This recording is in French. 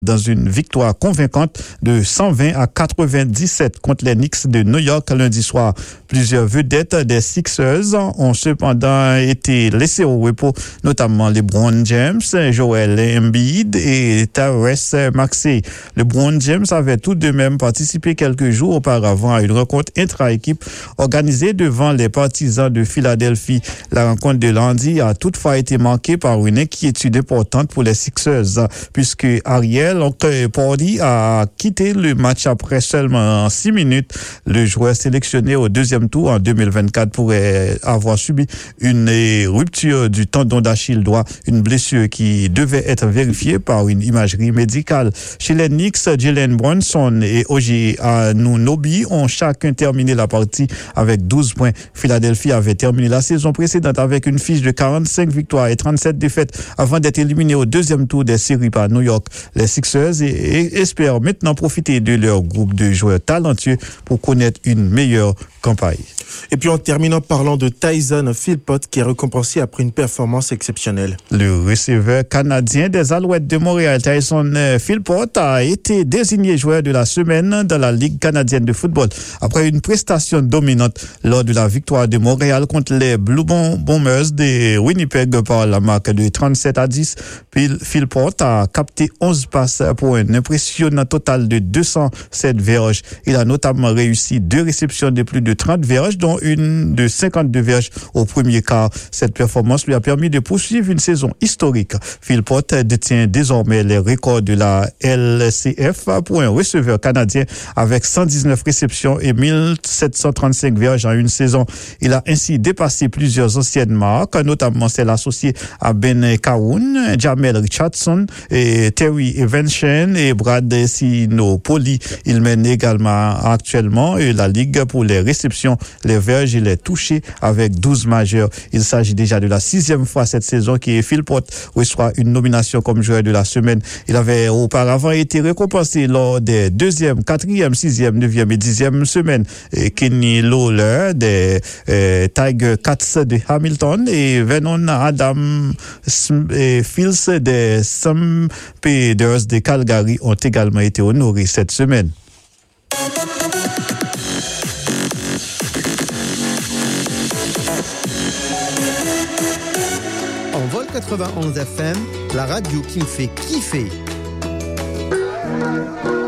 dans une victoire convaincante de 120-97 contre les Knicks de New York lundi soir. Plusieurs vedettes des Sixers ont cependant été laissées au repos, notamment LeBron James, Joel Embiid et Tyrese Maxey. LeBron James avait tout de même participé quelques jours auparavant à une rencontre intra-équipe organisée devant les partisans de Philadelphie. La rencontre de lundi a toutefois été marquée par une inquiétude importante pour les Sixers, puisque Ariel Pauli a quitté le match après seulement 6 minutes. Le joueur sélectionné au deuxième tour en 2024 pourrait avoir subi une rupture du tendon d'Achille droit, une blessure qui devait être vérifiée par une imagerie médicale. Chez les Knicks, Jalen Brunson et Oji Anunoby ont chacun terminé la partie avec 12 points. Philadelphie avait terminé la saison précédente avec une fiche de 45 victoires et 37 défaites avant d'être éliminé au deuxième tour des séries par New York. Les Sixers espèrent maintenant profiter de leur groupe de joueurs talentueux pour connaître une meilleure campagne. Et puis en terminant, parlant de Tyson Philpott qui est récompensé après une performance exceptionnelle. Le receveur canadien des Alouettes de Montréal, Tyson Philpott, a été désigné joueur de la semaine dans la Ligue canadienne de football après une prestation dominante lors de la victoire de Montréal contre les Blue Bombers de Winnipeg par la marque de 37-10. Philpott a capté 11 passes pour un impressionnant total de 207 verges. Il a notamment réussi 2 réceptions de plus de 30 verges, dont une de 52 verges au premier quart. Cette performance lui a permis de poursuivre une saison historique. Philpott détient désormais les records de la LCF pour un receveur canadien avec 119 réceptions et 1735 verges en une saison. Il a ainsi dépassé plusieurs anciennes marques, notamment celle associée à Ben Cahoon, Jamel Richardson et Terry Evenchen et Brad Sinopoli. Il mène également actuellement la Ligue pour les réceptions, les verges et les touchés avec 12 majeurs. Il s'agit déjà de la 6e fois cette saison que Philpott reçoit une nomination comme joueur de la semaine. Il avait auparavant été récompensé lors des 2e, 4e, 6e, 9e et 10e semaines. Kenny Lawler des Tiger Cats de Hamilton et Vernon Adam Fields des Stampeders de Calgary ont également été honorés cette semaine. Envol 91 FM, la radio qui me fait kiffer.